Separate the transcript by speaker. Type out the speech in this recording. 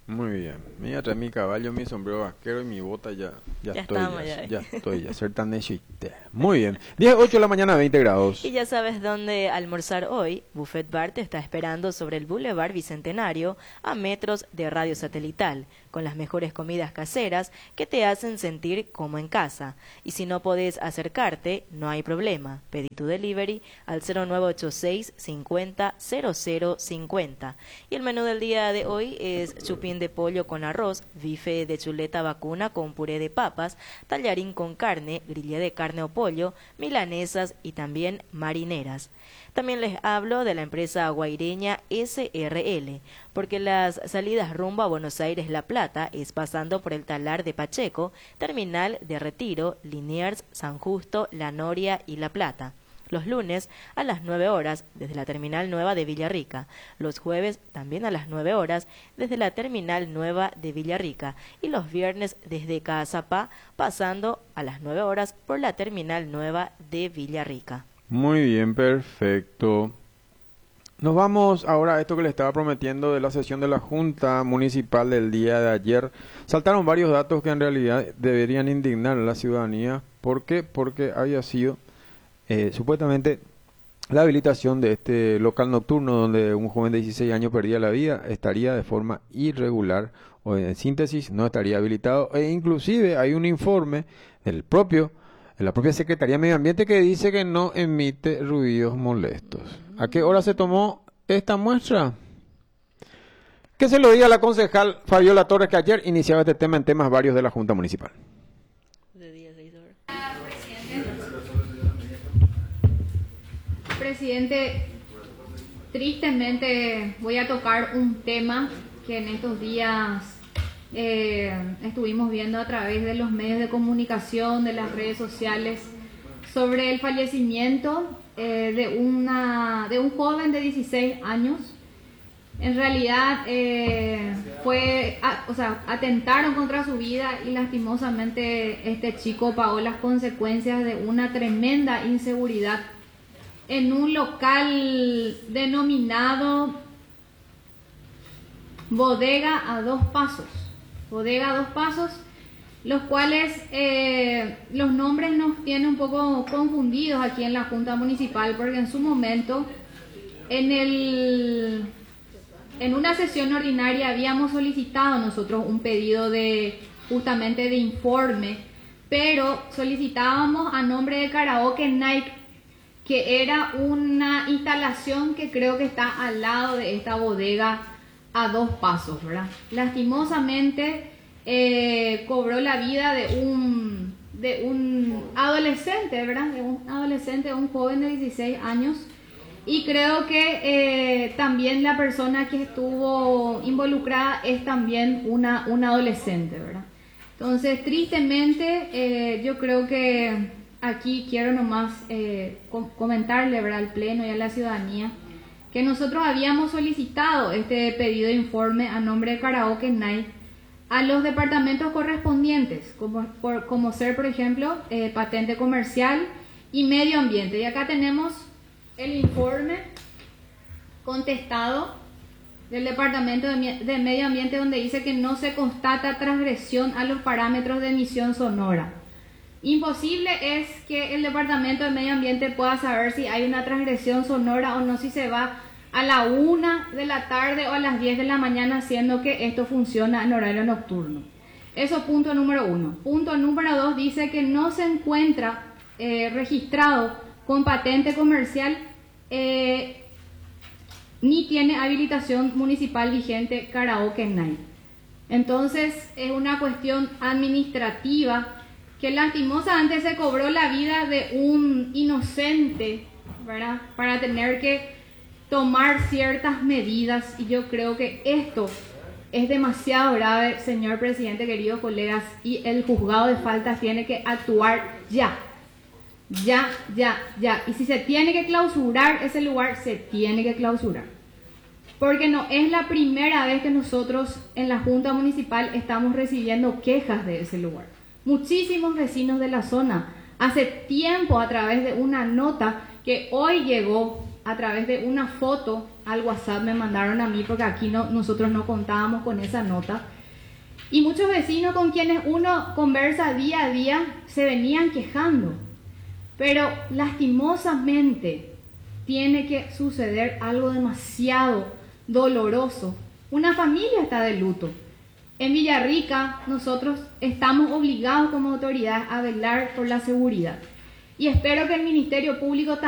Speaker 1: Muy bien. Mira, trae mi caballo, mi sombrero vaquero y mi bota ya
Speaker 2: Ya
Speaker 1: estoy,
Speaker 2: estamos ya.
Speaker 1: ya estoy, ya ser tan hecho y muy bien. 8 de la mañana, 20
Speaker 2: Y
Speaker 1: grados.
Speaker 2: ya sabes dónde almorzar hoy. Buffet Bar te está esperando sobre el Boulevard Bicentenario, a metros de Radio Satelital, con las mejores comidas caseras que te hacen sentir como en casa. Y si no podés acercarte, no hay problema. Pedí tu delivery al 0986 50 00 50. Y el menú del día de hoy es chupín de pollo con arroz, bife de chuleta vacuna con puré de papas, tallarín con carne, grillé de carne o pollo, milanesas y también marineras. También les hablo de la empresa guaireña SRL, porque las salidas rumbo a Buenos Aires La Plata es pasando por el Talar de Pacheco, Terminal de Retiro, Liniers, San Justo, La Noria y La Plata. Los lunes a las 9 horas desde la Terminal Nueva de Villarrica, los jueves también a las 9 horas desde la Terminal Nueva de Villarrica y los viernes desde Caazapá pasando a las 9 horas por la Terminal Nueva de Villarrica.
Speaker 1: Muy bien, perfecto. Nos vamos ahora a esto que le estaba prometiendo de la sesión de la Junta Municipal del día de ayer. Saltaron varios datos que en realidad deberían indignar a la ciudadanía. ¿Por qué? Porque había sido supuestamente la habilitación de este local nocturno donde un joven de 16 años perdía la vida estaría de forma irregular o en síntesis no estaría habilitado e inclusive hay un informe de la propia Secretaría de Medio Ambiente que dice que no emite ruidos molestos. ¿A qué hora se tomó esta muestra? Que se lo diga la concejal Fabiola Torres que ayer iniciaba este tema en temas varios de la Junta Municipal.
Speaker 3: Presidente, tristemente voy a tocar un tema que en estos días estuvimos viendo a través de los medios de comunicación, de las redes sociales, sobre el fallecimiento de un joven de 16 años. En realidad atentaron contra su vida y lastimosamente este chico pagó las consecuencias de una tremenda inseguridad en un local denominado Bodega a Dos Pasos. Bodega a Dos Pasos, los cuales los nombres nos tienen un poco confundidos aquí en la Junta Municipal, porque en su momento en una sesión ordinaria habíamos solicitado nosotros un pedido justamente de informe, pero solicitábamos a nombre de Karaoke Night, que era una instalación que creo que está al lado de esta bodega a Dos Pasos, ¿verdad? Lastimosamente cobró la vida de un adolescente, ¿verdad? De un joven de 16 años. Y creo que también la persona que estuvo involucrada es también una adolescente, ¿verdad? Entonces, tristemente, yo creo que aquí quiero nomás comentarle, ¿verdad?, al Pleno y a la ciudadanía que nosotros habíamos solicitado este pedido de informe a nombre de Karaoke Night a los departamentos correspondientes, como ser, por ejemplo, patente comercial y medio ambiente. Y acá tenemos el informe contestado del Departamento de Medio Ambiente, donde dice que no se constata transgresión a los parámetros de emisión sonora. Imposible es que el Departamento de Medio Ambiente pueda saber si hay una transgresión sonora o no, si se va a la 1 de la tarde o a las 10 de la mañana, siendo que esto funciona en horario nocturno. Eso, punto número 1. Punto número 2, dice que no se encuentra registrado con patente comercial ni tiene habilitación municipal vigente Karaoke Night. Entonces es una cuestión administrativa que lastimosamente se cobró la vida de un inocente, ¿verdad?, para tener que tomar ciertas medidas, y yo creo que esto es demasiado grave, señor presidente, queridos colegas, y el juzgado de faltas tiene que actuar ya. Y si se tiene que clausurar ese lugar, se tiene que clausurar. Porque no es la primera vez que nosotros en la Junta Municipal estamos recibiendo quejas de ese lugar. Muchísimos vecinos de la zona, hace tiempo, a través de una nota que hoy llegó, a través de una foto al WhatsApp, me mandaron a mí porque aquí nosotros no contábamos con esa nota. Y muchos vecinos con quienes uno conversa día a día se venían quejando. Pero lastimosamente tiene que suceder algo demasiado doloroso. Una familia está de luto. En Villarrica nosotros estamos obligados como autoridad a velar por la seguridad. Y espero que el Ministerio Público